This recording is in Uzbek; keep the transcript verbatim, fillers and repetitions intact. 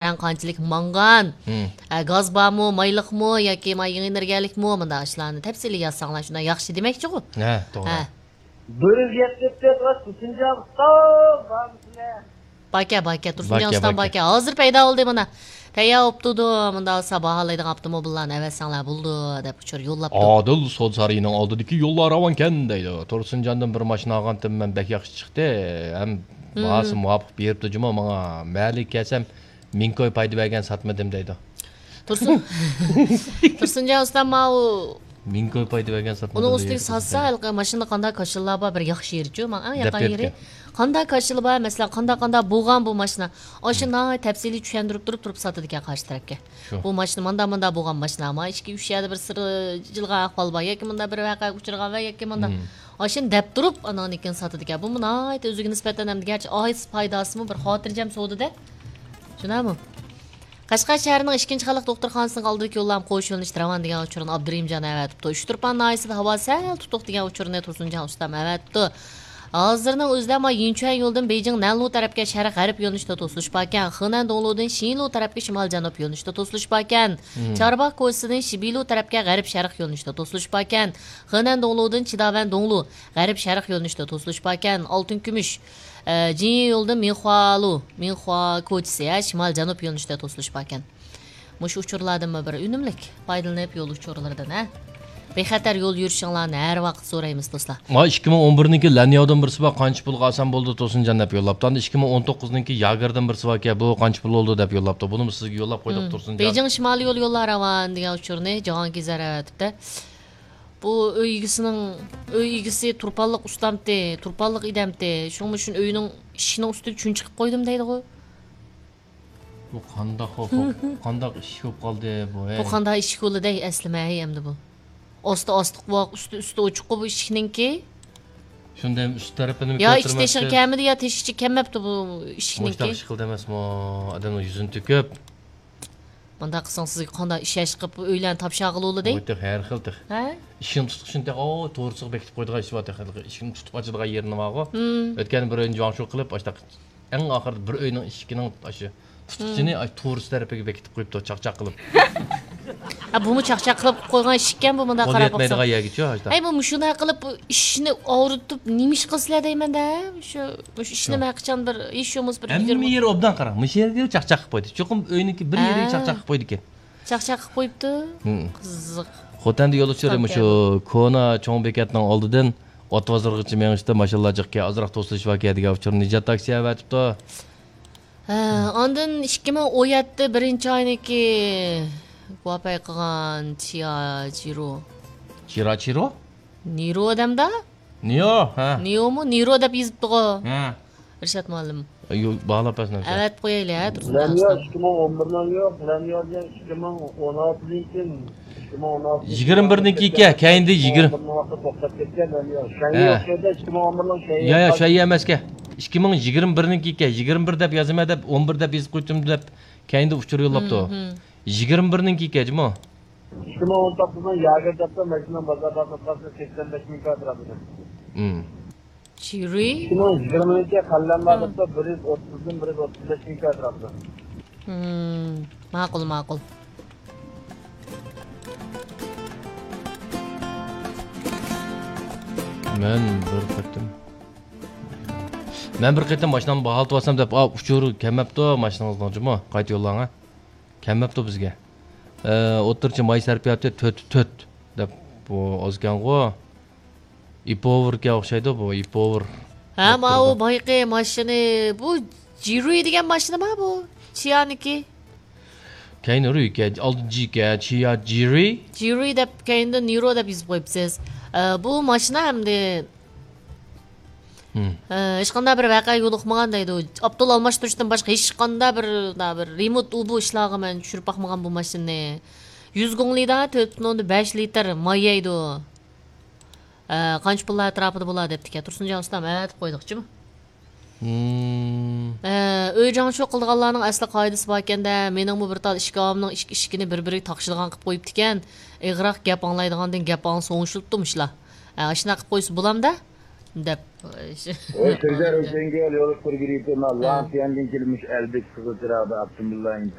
eng qanchalik mangan, gaz bormi, mayliqmi yoki yangi energiyalikmi, bunda ishlarni tafsiliy yozsanglar shunday yaxshi demakchi-ku. Ha, to'g'ri. bir yuz yetmish to'rt Tursunjon usta, bormisizlar? Baka, baka, Tursunjon ustam baka. Hozir paydo bo'ldi mana. Tayyor bo'pti, bunda olsa baholaydigan avtomobillarni avatsanglar bo'ldi deb uchur yo'llabdi. Adil Sod Sarayının oldidagi yo'llar ravankan deydi. Tursunjondan bir mashina olgandim men bak yaxshi chiqdi. Ham bahasi muvofiq beribdi juma menga. Mayli kelsam ming koy payda bergan satmadim deydi. Tursun. Tursunjon ustam mau ming koy payda bergan satmadim. Uni ustiga satsa, halqa mashina qanday ko'chillar bor bir yaxshi yerchi, men eng yaqin yeri. Qanday ko'chillar bor, masalan, qanday qanday bo'lgan bu mashina. Oshuna tafsiliy tushuntirib turib turib sotadi ekan qarshi tarafga. Bu mashina manda manda bo'lgan mashina, ama ikki uch yerda bir siri jilg'an ahvol bor, yoki menda bir voqea uchirgan va yoki menda Oşun deb turib ananikin satadi ekan. Bu nihoyat o'ziga nisbatan ham gerçi oiz foydasimi bir xotirjam savdoda. Tushunami? Qashqar shahrining ikkinchi xalq doktorxonasining oldidagi yo'llam qo'yish yo'lini Travan degan uchurni Abdurimjon avatibdi. Uchturpan noyisida havo sal tutuq degan uchurni Tursunjon ustam avatibdi. Hozirning o'zida ma Yinchuan yo'ldan Beijing Nanlu tarafga sharq g'arb yo'nalishda to'silish bor ekan. Xenan Dongludan Shinlu tarafga shimol janub yo'nalishda to'silish bor ekan. Charbaq ko'chasidan Shibilu tarafga g'arb sharq yo'nalishda to'silish bor ekan. Xenan Dongludan Chidavan Donglu g'arb sharq yo'nalishda to'silish bor ekan. Oltin kumush Jin yo'ldan Minhualu, Minhua ko'chasi shimol janub yo'nalishda to'silish bor ekan. Mush uchurlardan bir unumlik foydalanib yo'l uchurlaridan ha. Bexatar yo'l yurishinglarni har vaqt so'raymiz do'stlar. Ma ikki ming o'n birniki Lanyodan birsi bor qancha pulga olsam bo'ldi To'sinjon deb yo'llabdi. Endi ikki ming o'n to'qqizniki Yagardan birsi bor ekan, bu qancha pul oldi deb yo'llabdi. Buni sizga yo'llab qo'ydik To'sinjon. Beijing shimoliy yo'l yo'llar ravan degan uchurni Jahongir aytibdi. Bu uy egisining uy egisi turpanliq ustamdi, turpanliq idamdi. Shuning uchun uyning ishining ustiga chun chiqib qo'ydim deydi-ku. Bu qandoq qandoq ish ko'p qoldi bu. Bu qanday ish qo'liday aslimay endi bu. Osti ostiq voq usti usti ochiq bu ishninki. Shunda ham ust tarafini Ya ichki teshik kamidi ya teshikchi kamapti bu ishninki. Boshqa ish qildi emasmi? Odamning yuzini to'kib. Bunda qilsang sizga qanday ish yash qilib uylarni topshag'ili bo'ldi-da. O'tib har xildir. Ha? Ishini tutishni o to'g'risi bekitib qo'ydigan ish bor xilqi. Ishini tutib ochadigan yerini bor-ku. O'tgan bir o'yin jo'nshu qilib, boshqa eng oxirida bir o'yinning ishining ashi tutishini to'g'risi tarafiga bekitib qo'yibdi, chaqchaq qilib. Ha buni chaqchaq qilib qo'ygan ish ekan bu bunda qarab boqsa. O'tmaydigan yergacha hojda. Ay bu shuna qilib ishni og'ritib nimish qilsizlar deyman-da. Shu shu ishni nima qilgan bir ishimiz bir yigirma yer obdan qara. Mush yerga chaqchaq qilib qo'ydi. Cho'qim o'yiniki bir yeriga chaqchaq qilib qo'ydi ekan. Chaqchaq qilib qo'yibdi. Qiziq. Xotanda yo'l uchirib shu Kona cho'ng bekatning oldidan Otvozirg'ichi mengishda mashallohga ozroq to'silish voqea degan uchur Nijat taksi avatibdi. Ha, ondan ikki ming o'n yetti birinchi oyniki Guapay qilgan Chia Jiro. Chira Chiro? Niro odamda? Nio, ha. Niomi? Niro deb yozibdi-ku. Ha. Irshad muallim. Yo'q, bog'lab pasnam. Evet, qo'yaylik, ha, tursin. Lanyo ikki ming o'n birdan yo'q, Lanyodan ikki ming o'n oltidan ikki ming o'n olti. yigirma birniki ekan, keyinda yigirma. to'xtab ketgan Lanyo. Shayya o'xshaydi ikki ming o'n birdan shayya. Ya, ya, shayya emasga. ikki ming yigirma birniki ekan, yigirma bir deb yozma deb o'n bir deb yozib qo'ydim deb keyinda uchur yo'llabdi. yigirma birninki ekanmi? ikki ming o'n to'qqizdan Yagerda mashina bozorda sotsa sakson besh ming kvadratda. Hmm. Chiri? ikki ming yigirmaga qallanlarda bir yuz o'ttizdan bir yuz o'ttiz besh ming kvadratda. Hmm, ma'qul, ma'qul. Men bir qatim Men bir qatim mashinamni baholtib olsam deb, "A, uchur kamapti mashinangizni, qayta yo'llang." Kamapti bizga. E, o'tirchi may sarfiyati to'rt to'rt deb bu ozgan-ku. Ipoverga o'xshaydi bu, Ipover. Ha, ma u boyqi mashina, bu Jiri degan mashinami bu? Chiyaniki. Keyin uruyga, oldi G-ga, Chia Jiri. Jiri deb keyinda Niro deb yozib qo'yibsiz. Bu mashina hamda hech qanday bir voqea yo'liqmagan deydi. Abdul almashtirishdan boshqa hech qanday bir bir remote u bu ishlog'i men tushirib baxmagan bu mashinani. yuz gonglida to'rt nol besh litr may yeydi. Qancha pullar atrofida bo'ladi debdi-ki. Tursunjon ustam aytib qo'ydiqchimi? Hmm. Uy jo'nshu qilganlarning asli qoidasi bor ekanda, mening bu bir tal ishkomning ish ishkini bir-biriga taqishilgan qilib qo'yibdi ekan. Ig'roq gap anglaydigandan gap ang so'ngishilibdimishlar. Ashuna qilib qo'ysa bo'lamda? deb. Oy sizler ötenge yo'l ko'rgirib, Allah yandan kelmiş elbek qizil tirada Abdullah